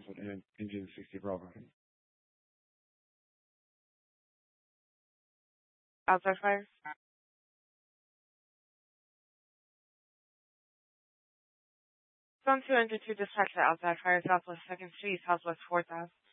and engine 60 Bravo. Outside fire. Zone 2 Enter 2 dispatch to outside fire, southwest 2nd Street, southwest 4th Ave.